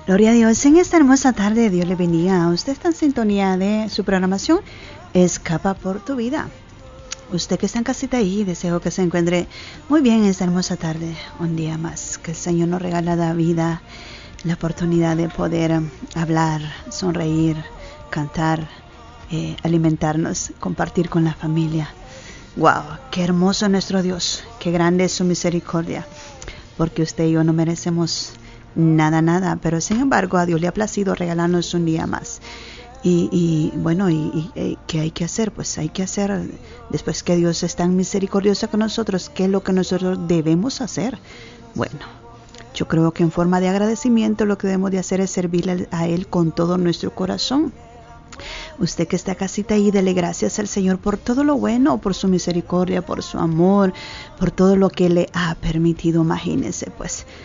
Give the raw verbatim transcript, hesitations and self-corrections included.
Gloria a Dios. En esta hermosa tarde, Dios le bendiga. Usted está en sintonía de su programación Escapa por tu vida. Usted que está en casita ahí, deseo que se encuentre muy bien esta hermosa tarde. Un día más que el Señor nos regala la vida, la oportunidad de poder hablar, sonreír, cantar, eh, alimentarnos, compartir con la familia. Wow, qué hermoso es nuestro Dios, qué grande es su misericordia, porque usted y yo no merecemos nada, nada, pero sin embargo a Dios le ha placido regalarnos un día más. Y, y bueno, y, y ¿qué hay que hacer? Pues hay que hacer, después que Dios es tan misericordioso con nosotros, ¿qué es lo que nosotros debemos hacer? Bueno, yo creo que en forma de agradecimiento lo que debemos de hacer es servirle a Él con todo nuestro corazón. Usted que está casita ahí, dele gracias al Señor por todo lo bueno, por su misericordia, por su amor, por todo lo que le ha permitido. Imagínese, pues,